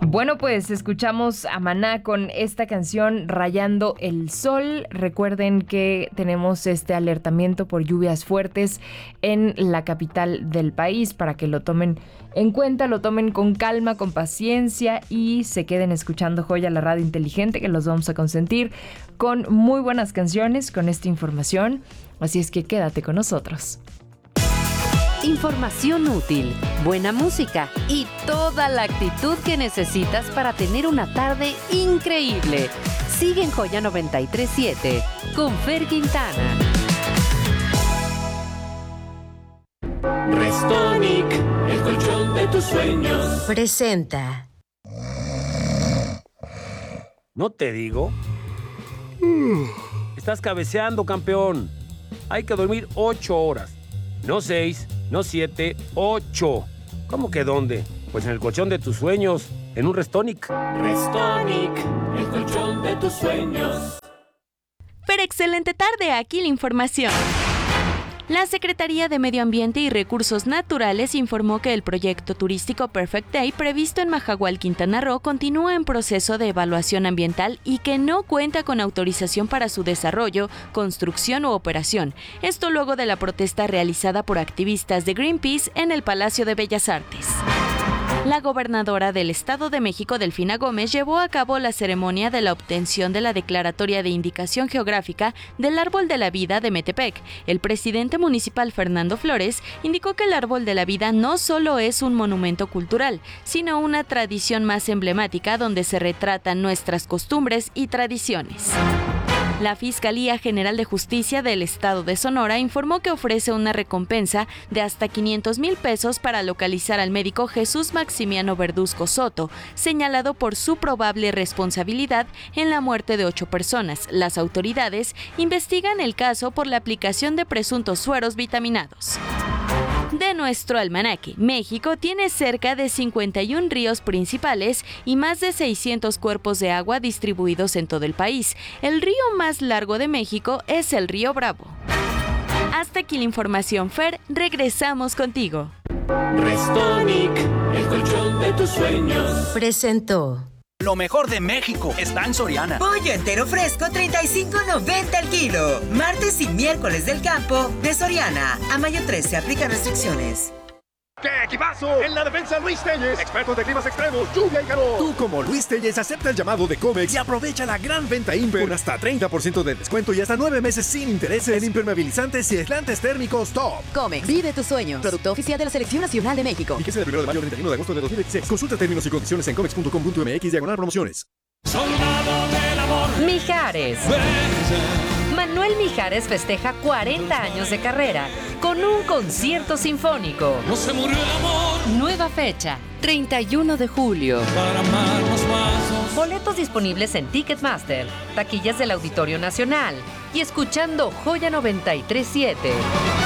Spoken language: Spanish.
Bueno, pues escuchamos a Maná con esta canción Rayando el Sol. Recuerden que tenemos este alertamiento por lluvias fuertes en la capital del país para que lo tomen en cuenta, lo tomen con calma, con paciencia y se queden escuchando Joya, la radio inteligente, que los vamos a consentir con muy buenas canciones, con esta información. Así es que quédate con nosotros. Información útil, buena música y toda la actitud que necesitas para tener una tarde increíble. Sigue en Joya 93.7 con Fer Quintana. Restonic, el colchón de tus sueños. Presenta. ¿No te digo? Estás cabeceando, campeón. Hay que dormir 8 horas. No 6, no 7, 8. ¿Cómo que dónde? Pues en el colchón de tus sueños, en un Restonic. Restonic, el colchón de tus sueños. Pero excelente tarde, aquí la información. La Secretaría de Medio Ambiente y Recursos Naturales informó que el proyecto turístico Perfect Day previsto en Majahual, Quintana Roo, continúa en proceso de evaluación ambiental y que no cuenta con autorización para su desarrollo, construcción u operación. Esto luego de la protesta realizada por activistas de Greenpeace en el Palacio de Bellas Artes. La gobernadora del Estado de México, Delfina Gómez, llevó a cabo la ceremonia de la obtención de la Declaratoria de Indicación Geográfica del Árbol de la Vida de Metepec. El presidente municipal, Fernando Flores, indicó que el Árbol de la Vida no solo es un monumento cultural, sino una tradición más emblemática donde se retratan nuestras costumbres y tradiciones. La Fiscalía General de Justicia del Estado de Sonora informó que ofrece una recompensa de hasta 500,000 pesos para localizar al médico Jesús Maximiano Verduzco Soto, señalado por su probable responsabilidad en la muerte de 8 personas. Las autoridades investigan el caso por la aplicación de presuntos sueros vitaminados. De nuestro almanaque, México tiene cerca de 51 ríos principales y más de 600 cuerpos de agua distribuidos en todo el país. El río más largo de México es el río Bravo. Hasta aquí la información, Fer. Regresamos contigo. Restonic, el colchón de tus sueños. Presentó. Lo mejor de México está en Soriana. Pollo entero fresco, $35.90 el kilo. Martes y miércoles del campo de Soriana. A mayo 13 aplica restricciones. ¡Qué equipazo! En la defensa, Luis Telles, expertos de climas extremos, lluvia y calor. Tú, como Luis Telles, acepta el llamado de Comex y aprovecha la gran venta Imper con hasta 30% de descuento y hasta 9 meses sin intereses en impermeabilizantes y aislantes térmicos top. Comex, vive tus sueños. Producto oficial de la Selección Nacional de México. Fíjese del 1 de mayo al 31 de agosto de 2016. Consulta términos y condiciones en comex.com.mx/promociones. Soldado del amor. Mijares. Manuel Mijares festeja 40 años de carrera con un concierto sinfónico. No se murió el amor. Nueva fecha, 31 de julio. Para amarnos más. Boletos disponibles en Ticketmaster, taquillas del Auditorio Nacional y escuchando Joya 93.7.